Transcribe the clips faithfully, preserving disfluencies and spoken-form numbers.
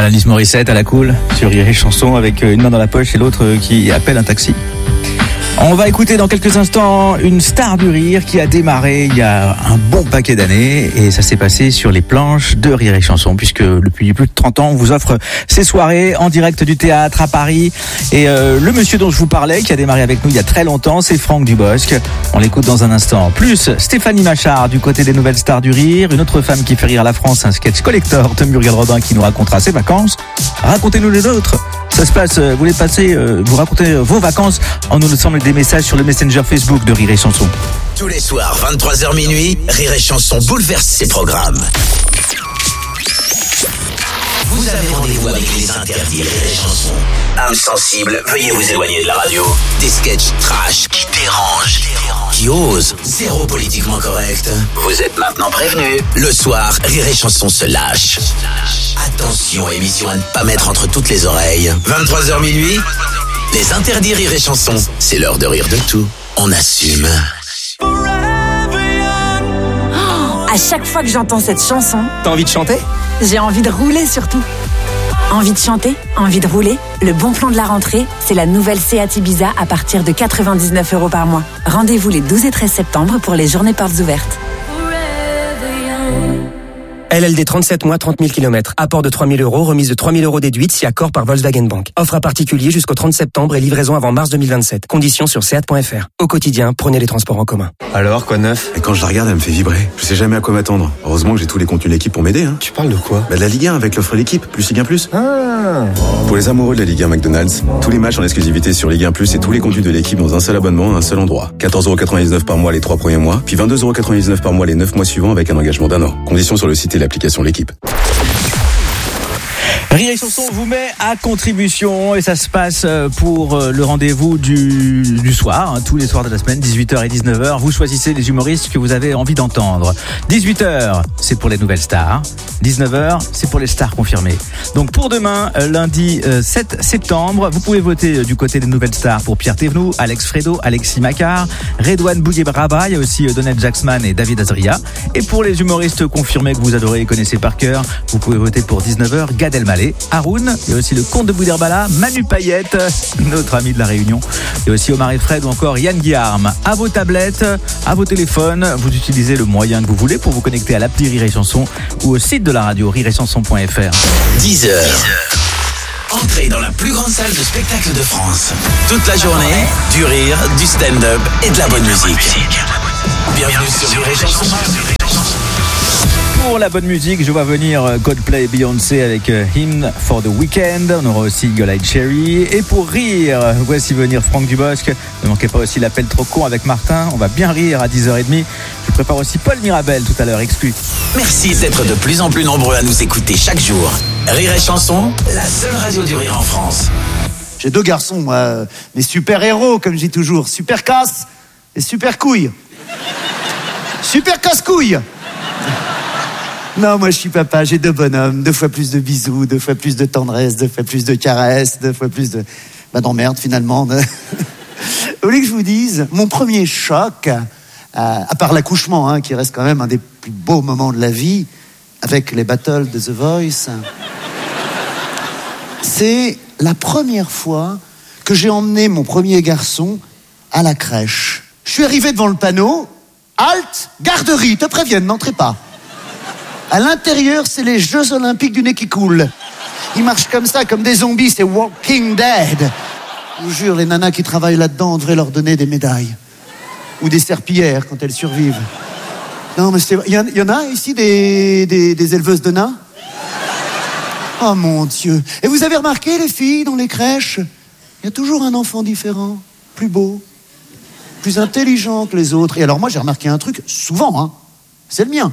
Alanis Morissette à la cool sur Rire et Chanson avec une main dans la poche et l'autre qui appelle un taxi. On va écouter dans quelques instants une star du rire qui a démarré il y a un bon paquet d'années et ça s'est passé sur les planches de Rire et Chanson puisque depuis plus de trente ans on vous offre ces soirées en direct du théâtre à Paris et euh, le monsieur dont je vous parlais qui a démarré avec nous il y a très longtemps c'est Franck Dubosc. On l'écoute dans un instant. Plus Stéphanie Machard du côté des nouvelles stars du rire, une autre femme qui fait rire la France, un sketch collector de Muriel Robin qui nous racontera ses vacances. Racontez-nous les autres. Ça se passe, vous voulez passer, vous racontez vos vacances en nous laissant des messages sur le Messenger Facebook de Rire et Chanson. Tous les soirs, vingt-trois heures minuit, Rire et Chanson bouleverse ses programmes. Vous avez rendez-vous avec les interdits Rire et Chanson. Âme sensible, veuillez vous éloigner de la radio. Des sketchs trash qui dérangent, qui osent, zéro politiquement correct. Vous êtes maintenant prévenus. Le soir, Rire et Chanson se lâche. Attention, émission à ne pas mettre entre toutes les oreilles. vingt-trois heures minuit, les interdits Rire et Chanson. C'est l'heure de rire de tout. On assume. Oh, à chaque fois que j'entends cette chanson, t'as envie de chanter ? J'ai envie de rouler surtout. Envie de chanter, envie de rouler. Le bon plan de la rentrée, c'est la nouvelle Seat Ibiza à partir de quatre-vingt-dix-neuf euros par mois. Rendez-vous les douze et treize septembre pour les journées portes ouvertes. L L D trente-sept mois, trente mille kilomètres. Apport de trois mille euros, remise de trois mille euros déduite si accord par Volkswagen Bank. Offre à particulier jusqu'au trente septembre et livraison avant mars deux mille vingt-sept. Conditions sur seat point f r. Au quotidien, prenez les transports en commun. Alors, quoi de neuf ? Et quand je la regarde, elle me fait vibrer. Je sais jamais à quoi m'attendre. Heureusement que j'ai tous les contenus de l'équipe pour m'aider. Hein. Tu parles de quoi ? Bah de la Ligue un avec l'offre l'équipe, plus Ligue un plus. Ah. Pour les amoureux de la Ligue un McDonald's, tous les matchs en exclusivité sur Ligue un plus et tous les contenus de l'équipe dans un seul abonnement à un seul endroit. quatorze euros quatre-vingt-dix-neuf par mois les trois premiers mois, puis vingt-deux euros quatre-vingt-dix-neuf par mois les neuf mois suivants avec un engagement d'un an. Conditions sur le site et l'application l'équipe. Rire et Chanson vous met à contribution et ça se passe pour le rendez-vous du, du soir, hein, tous les soirs de la semaine, dix-huit heures et dix-neuf heures. Vous choisissez les humoristes que vous avez envie d'entendre. dix-huit heures, c'est pour les nouvelles stars. dix-neuf heures, c'est pour les stars confirmées. Donc pour demain, lundi sept septembre, vous pouvez voter du côté des nouvelles stars pour Pierre Thévenoud, Alex Fredo, Alexis Macquart, Redouane Bouguebraba, il y a aussi Donald Jacksman et David Azria. Et pour les humoristes confirmés que vous adorez et connaissez par cœur, vous pouvez voter pour dix-neuf heures, Gad Elmaleh, Haroun, il y a aussi le comte de Bouderbala, Manu Payette, notre ami de la Réunion, et aussi Omar et Fred ou encore Yann Guillarme. À vos tablettes, à vos téléphones, vous utilisez le moyen que vous voulez pour vous connecter à l'appli Rire et Chanson ou au site de la radio rire et chanson point f r. dix heures. Entrez dans la plus grande salle de spectacle de France. Toute la journée, du rire, du stand-up et de la bonne musique. Bienvenue sur Rire et Chanson. Pour la bonne musique, je vois venir Coldplay et Beyoncé avec Hymn for the Weekend. On aura aussi Eagle Eye Cherry. Et pour rire, voici venir Franck Dubosc. Ne manquez pas aussi l'appel trop con avec Martin. On va bien rire à dix heures trente. Je prépare aussi Paul Mirabel tout à l'heure, exclu. Merci d'être de plus en plus nombreux à nous écouter chaque jour. Rire et Chanson, la seule radio du rire en France. J'ai deux garçons, moi, mes super-héros, comme je dis toujours. Super casse et super couille. Super casse-couille. Non, moi je suis papa, j'ai deux bonhommes, deux fois plus de bisous, deux fois plus de tendresse, deux fois plus de caresses, deux fois plus de... Bah d'emmerde finalement. Vous voulez que je vous dise, mon premier choc, euh, à part l'accouchement, hein, qui reste quand même un des plus beaux moments de la vie, avec les battles de The Voice, c'est la première fois que j'ai emmené mon premier garçon à la crèche. Je suis arrivé devant le panneau, halte, garderie, te préviennent, n'entrez pas. À l'intérieur, c'est les Jeux Olympiques du nez qui coule. Ils marchent comme ça, comme des zombies, c'est Walking Dead. Je vous jure, les nanas qui travaillent là-dedans, on devrait leur donner des médailles. Ou des serpillères quand elles survivent. Non, mais c'est... Il y, y en a ici des, des, des éleveuses de nains ? Oh mon Dieu. Et vous avez remarqué, les filles, dans les crèches, il y a toujours un enfant différent, plus beau, plus intelligent que les autres. Et alors moi, j'ai remarqué un truc, souvent, hein, c'est le mien.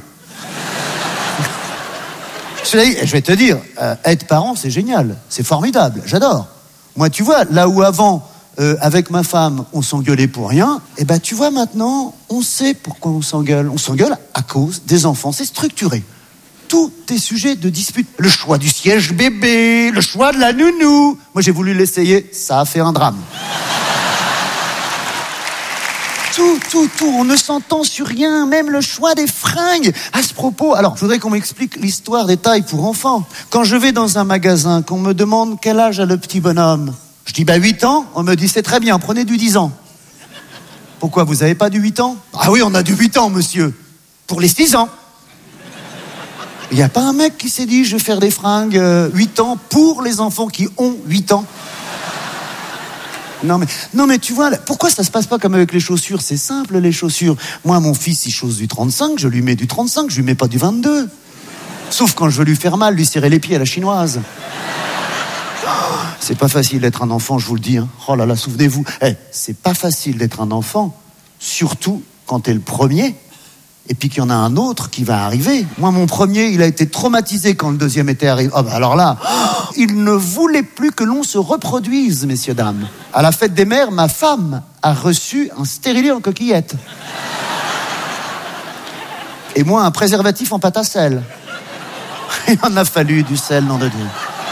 Je vais te dire, euh, être parent, c'est génial, c'est formidable, j'adore. Moi, tu vois, là où avant, euh, avec ma femme, on s'engueulait pour rien, et ben tu vois maintenant, on sait pourquoi on s'engueule. On s'engueule à cause des enfants, c'est structuré. Tout est sujet de dispute. Le choix du siège bébé, le choix de la nounou. Moi, j'ai voulu l'essayer, ça a fait un drame. Tout, tout, tout, on ne s'entend sur rien, même le choix des fringues. À ce propos, alors, je voudrais qu'on m'explique l'histoire des tailles pour enfants. Quand je vais dans un magasin, qu'on me demande quel âge a le petit bonhomme, je dis, bah, huit ans, on me dit, c'est très bien, prenez du dix ans. Pourquoi, vous avez pas du huit ans? Ah oui, on a du huit ans, monsieur. Pour les six ans. Il n'y a pas un mec qui s'est dit, je vais faire des fringues euh, huit ans pour les enfants qui ont huit ans. Non mais, non mais tu vois, pourquoi ça se passe pas comme avec les chaussures? C'est simple, les chaussures. Moi, mon fils, il chausse du trente-cinq, je lui mets du trente-cinq, je lui mets pas du vingt-deux. Sauf quand je veux lui faire mal, lui serrer les pieds à la chinoise. Oh, c'est pas facile d'être un enfant, je vous le dis. Hein. Oh là là, souvenez-vous. Hey, c'est pas facile d'être un enfant, surtout quand t'es le premier. Et puis qu'il y en a un autre qui va arriver. Moi, mon premier, il a été traumatisé quand le deuxième était arrivé. Oh, bah alors là, oh, il ne voulait plus que l'on se reproduise, messieurs, dames. À la fête des mères, ma femme a reçu un stérilet en coquillette. Et moi, un préservatif en pâte à sel. Il en a fallu du sel, nom de Dieu.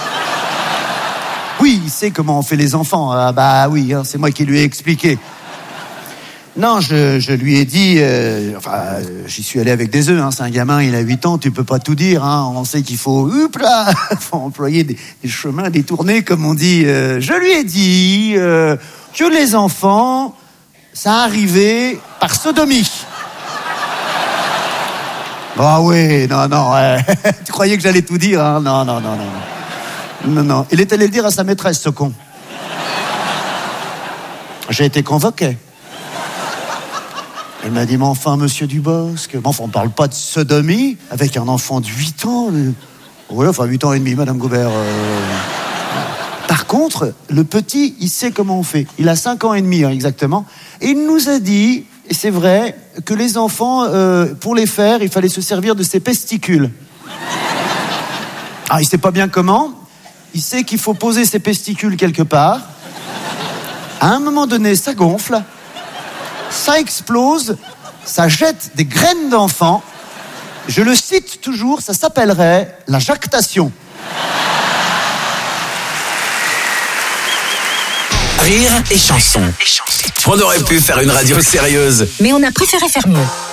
Oui, il sait comment on fait les enfants. Ah bah oui, hein, c'est moi qui lui ai expliqué. Non, je, je lui ai dit, euh, enfin, euh, j'y suis allé avec des œufs, hein, c'est un gamin, il a huit ans, tu peux pas tout dire, hein, on sait qu'il faut, hop là, faut employer des, des chemins détournés, comme on dit. Euh, je lui ai dit euh, que les enfants, ça arrivait par sodomie. Ah oui, non, non, euh, tu croyais que j'allais tout dire, hein? Non, non, non, non, non, non. Il est allé le dire à sa maîtresse, ce con. J'ai été convoqué. Elle m'a dit, mais enfin, monsieur Dubosc, mais enfin, on ne parle pas de sodomie avec un enfant de huit ans. Oui, enfin, huit ans et demi, madame Goubert. Euh... Par contre, le petit, il sait comment on fait. Il a cinq ans et demi, hein, exactement. Et il nous a dit, et c'est vrai, que les enfants, euh, pour les faire, il fallait se servir de ses pesticules. Ah, il sait pas bien comment. Il sait qu'il faut poser ses pesticules quelque part. À un moment donné, ça gonfle. Ça explose, ça jette des graines d'enfants. Je le cite toujours, ça s'appellerait la jactation. Rire et chanson. On aurait pu faire une radio sérieuse. Mais on a préféré faire mieux.